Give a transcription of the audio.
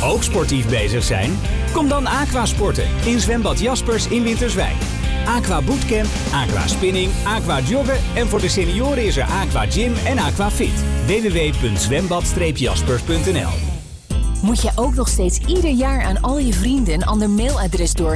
Ook sportief bezig zijn? Kom dan aquasporten in zwembad Jaspers in Winterswijk. Aqua Bootcamp, Aqua Spinning, Aqua Joggen en voor de senioren is er Aqua Gym en Aqua Fit. www.zwembad-jaspers.nl. Moet je ook nog steeds ieder jaar aan al je vrienden een ander mailadres